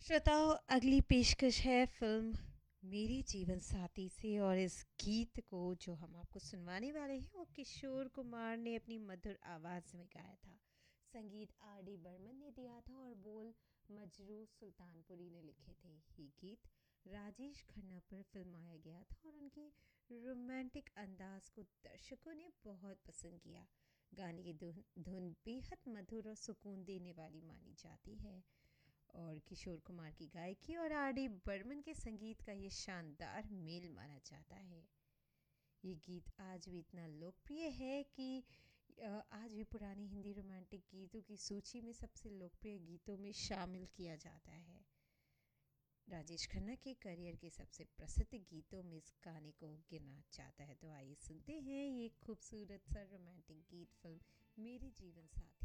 श्रोताओ, अगली पेशकश है फ़िल्म मेरे जीवन साथी से और इस गीत को जो हम आपको सुनवाने वाले हैं वो किशोर कुमार ने अपनी मधुर आवाज़ में गाया था। संगीत आर डी बर्मन ने दिया था और बोल मजरू सुल्तानपुरी ने लिखे थे। ये गीत राजेश खन्ना पर फिल्माया गया था और उनकी रोमांटिक अंदाज को दर्शकों ने बहुत पसंद किया। गाने की धुन धुन बेहद मधुर और सुकून देने वाली मानी जाती है और किशोर कुमार की गायकी और आर डी बर्मन के संगीत का ये शानदार मेल माना जाता है। ये गीत आज भी इतना लोकप्रिय है कि आज भी पुरानी हिंदी रोमांटिक गीतों की सूची में सबसे लोकप्रिय गीतों में शामिल किया जाता है। राजेश खन्ना के करियर के सबसे प्रसिद्ध गीतों में इस गाने को गिना जाता है। तो आइए सुनते हैं ये खूबसूरत सा रोमांटिक गीत फिल्म मेरे जीवन साथी